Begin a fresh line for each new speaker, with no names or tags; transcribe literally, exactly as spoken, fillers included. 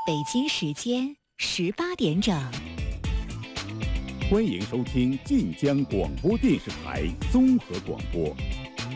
北京时间十八点整，
欢迎收听晋江广播电视台综合广播。